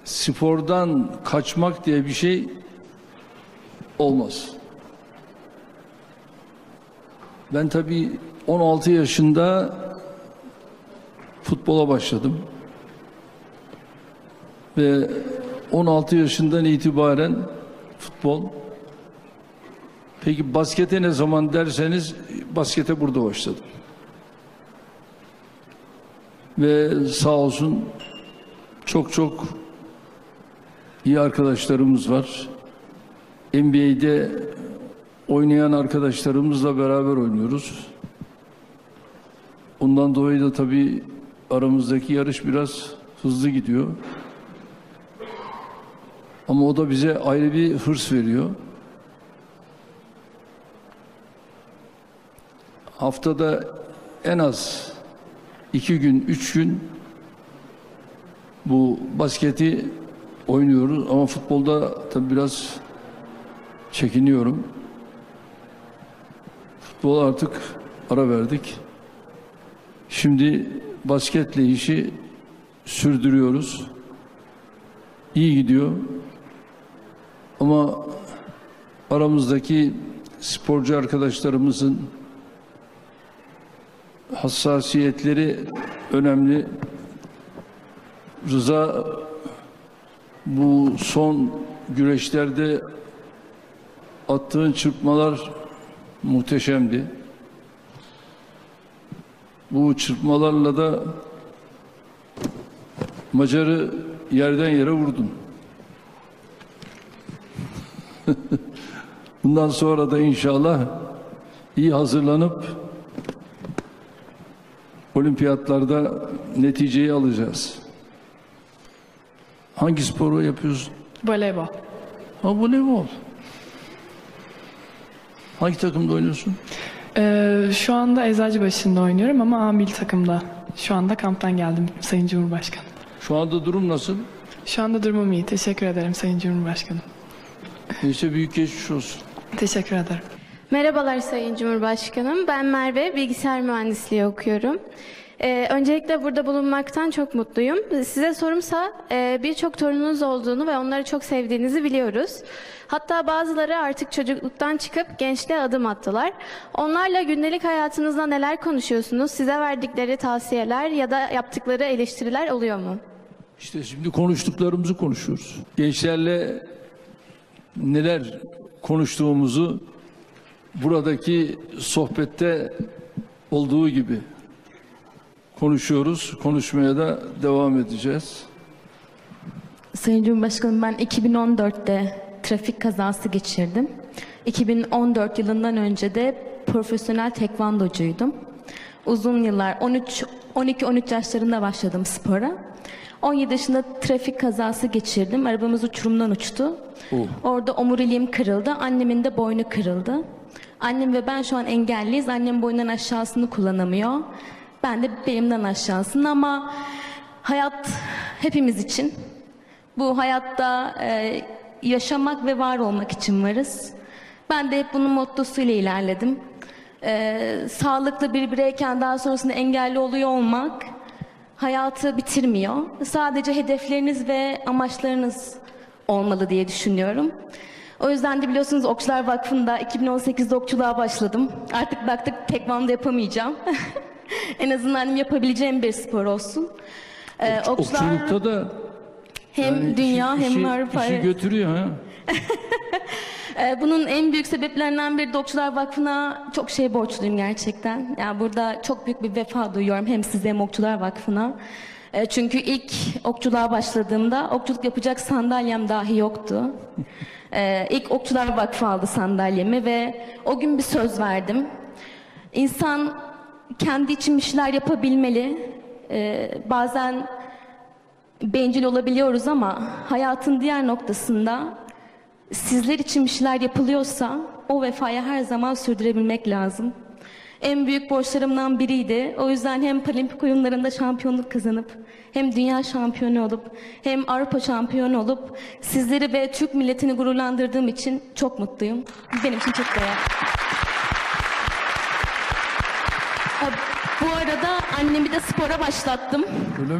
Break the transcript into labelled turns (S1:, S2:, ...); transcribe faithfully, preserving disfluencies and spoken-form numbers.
S1: spordan kaçmak diye bir şey olmaz. Ben tabii on altı yaşında futbola başladım. Ve on altı yaşından itibaren futbol. Peki baskete ne zaman derseniz, baskete burada başladım. Ve sağ olsun çok çok iyi arkadaşlarımız var. N B A'de oynayan arkadaşlarımızla beraber oynuyoruz. Ondan dolayı da tabii aramızdaki yarış biraz hızlı gidiyor. Ama o da bize ayrı bir hırs veriyor. Haftada en az iki gün, üç gün bu basketi oynuyoruz. Ama futbolda tabii biraz çekiniyorum. Futbola artık ara verdik. Şimdi basketle işi sürdürüyoruz. İyi gidiyor. Ama aramızdaki sporcu arkadaşlarımızın hassasiyetleri önemli. Rıza bu son güreşlerde attığın çırpmalar muhteşemdi. Bu çırpmalarla da Macar'ı yerden yere vurdun. Bundan sonra da inşallah iyi hazırlanıp olimpiyatlarda neticeyi alacağız. Hangi sporu yapıyorsun?
S2: Voleybol.
S1: Ha, voleybol. Hangi takımda oynuyorsun?
S2: Ee, şu anda Eczacıbaşı'nda oynuyorum ama A milli takımda. Şu anda kamptan geldim Sayın Cumhurbaşkanım.
S1: Şu anda durum nasıl?
S2: Şu anda durumum iyi. Teşekkür ederim Sayın Cumhurbaşkanım.
S1: Neyse, büyük geçmiş olsun.
S2: Teşekkür ederim.
S3: Merhabalar Sayın Cumhurbaşkanım. Ben Merve, bilgisayar mühendisliği okuyorum. Ee, öncelikle burada bulunmaktan çok mutluyum. Size sorumsa e, birçok torununuz olduğunu ve onları çok sevdiğinizi biliyoruz. Hatta bazıları artık çocukluktan çıkıp gençliğe adım attılar. Onlarla gündelik hayatınızda neler konuşuyorsunuz? Size verdikleri tavsiyeler ya da yaptıkları eleştiriler oluyor mu?
S1: İşte şimdi konuştuklarımızı konuşuyoruz. Gençlerle neler konuştuğumuzu buradaki sohbette olduğu gibi konuşuyoruz. Konuşmaya da devam edeceğiz.
S4: Sayın Cumhurbaşkanım, ben iki bin on dörtte trafik kazası geçirdim. iki bin on dört yılından önce de profesyonel tekvandocuydum. Uzun yıllar on üç on iki on üç yaşlarında başladım spora. on yedi yaşında trafik kazası geçirdim. Arabamız uçurumdan uçtu.
S1: Oh.
S4: Orada omuriliğim kırıldı. Annemin de boynu kırıldı. Annem ve ben şu an engelliyiz. Annem boyundan aşağısını kullanamıyor. Ben de belimden aşağısını, ama hayat hepimiz için. Bu hayatta e, yaşamak ve var olmak için varız. Ben de hep bunun mottosuyla ilerledim. E, sağlıklı bir bireyken daha sonrasında engelli oluyor olmak hayatı bitirmiyor. Sadece hedefleriniz ve amaçlarınız olmalı diye düşünüyorum. O yüzden de biliyorsunuz Okçular Vakfı'nda iki bin on sekizde okçuluğa başladım. Artık baktık tekvando yapamayacağım. En azından yapabileceğim bir spor olsun. Ee,
S1: Ok,
S4: okçular
S1: okçulukta da
S4: hem
S1: yani
S4: dünya
S1: işi,
S4: hem
S1: işi,
S4: Avrupa.
S1: işi götürüyor ha.
S4: Ee, bunun en büyük sebeplerinden biri de Okçular Vakfı'na çok şey borçluyum gerçekten. Yani burada çok büyük bir vefa duyuyorum hem size hem Okçular Vakfı'na. Ee, çünkü ilk okçuluğa başladığımda okçuluk yapacak sandalyem dahi yoktu. Ee, ilk Okçular Vakfı aldı sandalyemi ve o gün bir söz verdim. İnsan kendi için bir şeyler yapabilmeli. Ee, bazen bencil olabiliyoruz ama hayatın diğer noktasında sizler için bir şeyler yapılıyorsa o vefayı her zaman sürdürebilmek lazım. En büyük borçlarımdan biriydi. O yüzden hem Paralimpik oyunlarında şampiyonluk kazanıp hem dünya şampiyonu olup hem Avrupa şampiyonu olup sizleri ve Türk milletini gururlandırdığım için çok mutluyum. Benim için çok değerli. Bu arada annemi de spora başlattım.
S1: Öyle mi?